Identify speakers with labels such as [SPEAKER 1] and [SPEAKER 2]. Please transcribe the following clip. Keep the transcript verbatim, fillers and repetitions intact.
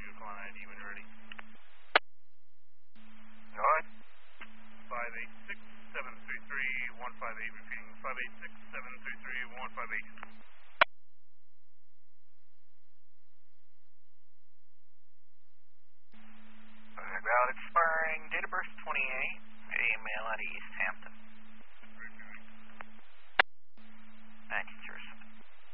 [SPEAKER 1] Yukon I D when you're ready.
[SPEAKER 2] Alright.
[SPEAKER 1] five eight six seven three three one five eight, repeating five eight six seven three three one five eight.